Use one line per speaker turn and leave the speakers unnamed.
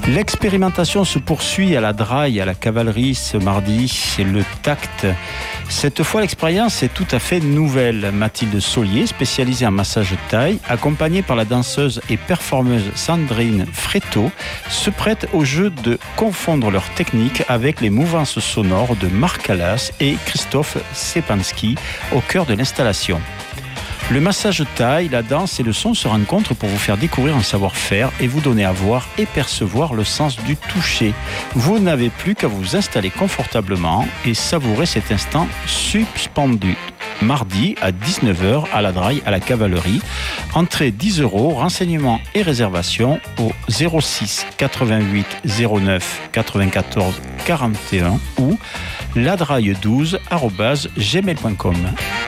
L'expérimentation se poursuit à la Draille, à la cavalerie ce mardi, c'est le tact. Cette fois, l'expérience est tout à fait nouvelle. Mathilde Saulier, spécialisée en massage taille, accompagnée par la danseuse et performeuse Sandrine Fréteau, se prête au jeu de confondre leurs techniques avec les mouvances sonores de Marc Callas et Christophe Sepanski au cœur de l'installation. Le massage taille, la danse et le son se rencontrent pour vous faire découvrir un savoir-faire et vous donner à voir et percevoir le sens du toucher. Vous n'avez plus qu'à vous installer confortablement et savourer cet instant suspendu. Mardi à 19h à la Draille, à la cavalerie. Entrée 10 €, renseignements et réservations au 06 88 09 94 41 ou ladraille12@gmail.com.